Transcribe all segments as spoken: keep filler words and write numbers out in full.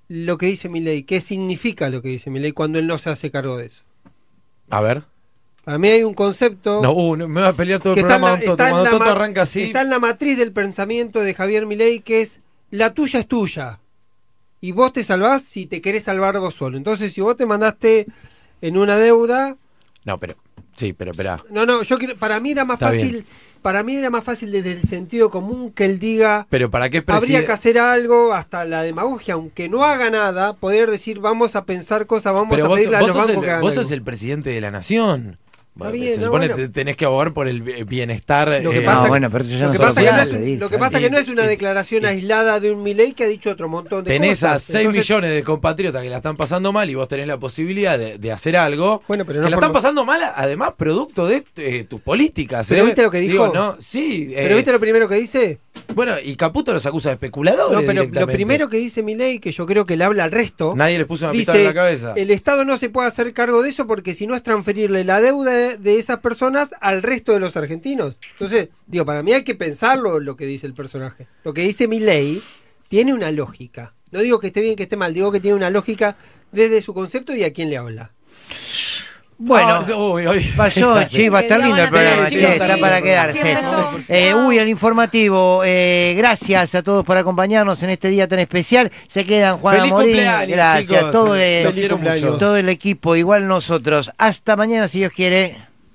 lo que dice Milei, qué significa lo que dice Milei cuando él no se hace cargo de eso. A ver. Para mí hay un concepto... No, uh, me va a pelear todo el programa. Está en la, está cuando en Toto ma- arranca así. Está en la matriz del pensamiento de Javier Milei, que es la tuya es tuya. Y vos te salvás si te querés salvar vos solo. Entonces, si vos te mandaste en una deuda... No, pero... Sí, pero espera. No, no, yo quiero, para mí era más Está fácil... bien. Para mí era más fácil desde el sentido común que él diga... Pero ¿para qué preside... Habría que hacer algo, hasta la demagogia, aunque no haga nada, poder decir, vamos a pensar cosas, vamos pero a vos, pedirle a vos los sos bancos el, que hagan Vos algo. sos el presidente de la nación. Está Bueno, bien, se no, supone bueno. que tenés que abogar por el bienestar. Lo que eh, pasa, no, que, bueno, pero yo ya lo no que soy pasa que no es, social, le un- lo que dije. pasa que no es una Y- y- declaración y- aislada de un Milei que ha dicho otro montón de tenés cosas. a seis Entonces, millones de compatriotas que la están pasando mal y vos tenés la posibilidad de, de hacer algo. Bueno, pero que no la forma- están pasando mal, además, producto de eh, tus políticas. ¿Pero ¿eh? viste lo que dijo? Digo, no, sí. ¿Pero eh, viste lo primero que dice? Bueno, y Caputo los acusa de especuladores. No, pero lo directamente. primero que dice Milei, que yo creo que le habla al resto, Nadie les puso una dice, pistola en la cabeza. el Estado no se puede hacer cargo de eso porque si no es transferirle la deuda de, de esas personas al resto de los argentinos. Entonces, digo, para mí hay que pensarlo lo que dice el personaje. Lo que dice Milei tiene una lógica. No digo que esté bien, que esté mal, digo que tiene una lógica desde su concepto y a quién le habla. Bueno, Ah, uy, uy. pasó, che, va a estar Que lo lindo el van a hacer, programa, chicos, che, está lindo para el programa. quedarse. Siempre Eh, son- uy, el informativo, eh, gracias a todos por acompañarnos en este día tan especial. Se quedan Juana Feliz Morín, cumpleaños, gracias, chicos. todo, Los el, quiero mucho. todo el equipo, igual nosotros. Hasta mañana, si Dios quiere.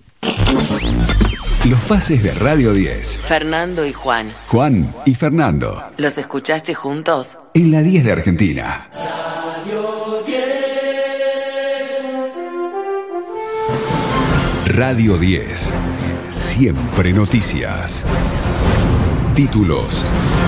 Los pases de Radio diez. Fernando y Juan, Juan y Fernando. ¿los escuchaste juntos? En la diez de Argentina. Radio diez. Siempre noticias. Títulos.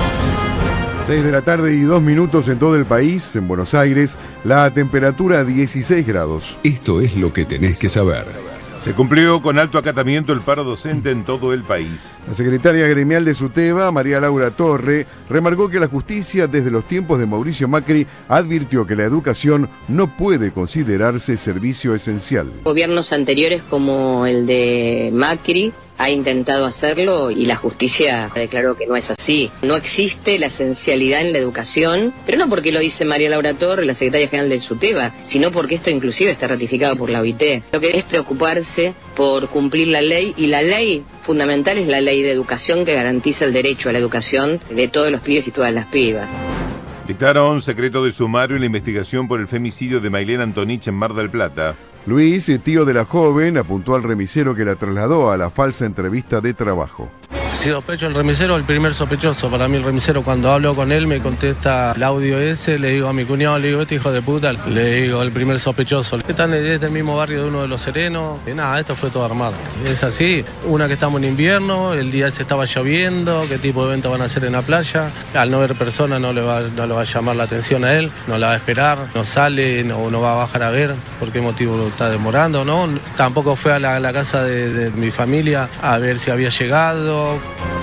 seis de la tarde y dos minutos en todo el país. En Buenos Aires, la temperatura dieciséis grados. Esto es lo que tenés que saber. Se cumplió con alto acatamiento el paro docente en todo el país. La secretaria gremial de SUTEBA, María Laura Torre, remarcó que la justicia desde los tiempos de Mauricio Macri advirtió que la educación no puede considerarse servicio esencial. Gobiernos anteriores como el de Macri ha intentado hacerlo y la justicia declaró que no es así. No existe la esencialidad en la educación, pero no porque lo dice María Laura Torre, la secretaria general del SUTEBA, sino porque esto inclusive está ratificado por la O I T. Lo que es preocuparse por cumplir la ley, y la ley fundamental es la ley de educación que garantiza el derecho a la educación de todos los pibes y todas las pibas. Dictaron secreto de sumario en la investigación por el femicidio de Mailén Antonich en Mar del Plata. Luis, tío de la joven, apuntó al remisero que la trasladó a la falsa entrevista de trabajo. Si sospecho el remisero, el primer sospechoso. Para mí el remisero, cuando hablo con él, me contesta el audio ese, le digo a mi cuñado, le digo, este hijo de puta, le digo, el primer sospechoso. Están desde el mismo barrio de uno de los Serenos. Y nada, esto fue todo armado. Es así, una que estamos en invierno, el día se estaba lloviendo, qué tipo de eventos van a hacer en la playa. Al no ver personas no le va, no le va a llamar la atención a él, no la va a esperar, no sale, no, no va a bajar a ver por qué motivo está demorando, ¿no? Tampoco fue a la, la casa de, de mi familia a ver si había llegado.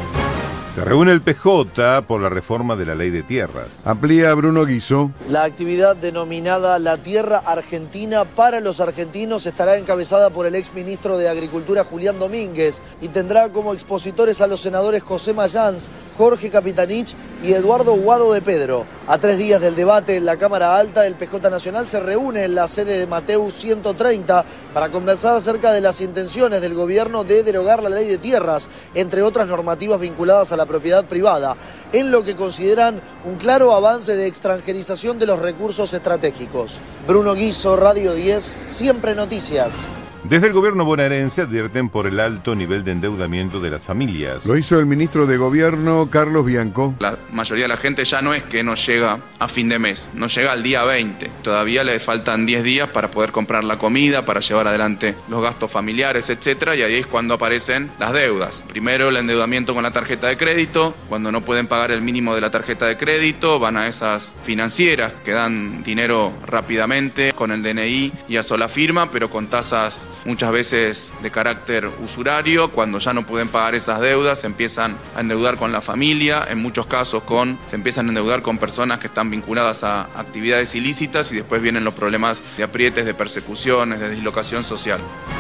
Se reúne el P J por la reforma de la ley de tierras. Amplía Bruno Guiso. La actividad denominada La Tierra Argentina para los argentinos estará encabezada por el exministro de Agricultura Julián Domínguez y tendrá como expositores a los senadores José Mayans, Jorge Capitanich y Eduardo Guado de Pedro. A tres días del debate en la Cámara Alta, el P J Nacional se reúne en la sede de Mateu ciento treinta para conversar acerca de las intenciones del gobierno de derogar la ley de tierras, entre otras normativas vinculadas a la propiedad privada, en lo que consideran un claro avance de extranjerización de los recursos estratégicos. Bruno Guiso, Radio diez, Siempre Noticias. Desde el gobierno bonaerense advierten por el alto nivel de endeudamiento de las familias. Lo hizo el ministro de Gobierno, Carlos Bianco. La mayoría de la gente ya no es que no llega a fin de mes, no llega al día veinte. Todavía le faltan diez días para poder comprar la comida, para llevar adelante los gastos familiares, etcétera, y ahí es cuando aparecen las deudas. Primero el endeudamiento con la tarjeta de crédito, cuando no pueden pagar el mínimo de la tarjeta de crédito, van a esas financieras que dan dinero rápidamente con el D N I y a sola firma, pero con tasas muchas veces de carácter usurario. Cuando ya no pueden pagar esas deudas, se empiezan a endeudar con la familia, en muchos casos con, se empiezan a endeudar con personas que están vinculadas a actividades ilícitas, y después vienen los problemas de aprietes, de persecuciones, de dislocación social.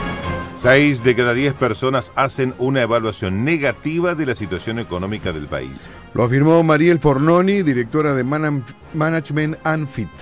Seis de cada diez personas hacen una evaluación negativa de la situación económica del país. Lo afirmó Mariel Fornoni, directora de Manam- Management Anfit.